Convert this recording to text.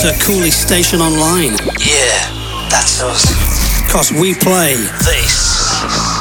to Cooley Station Online. Yeah, that's us. 'Cause we play this.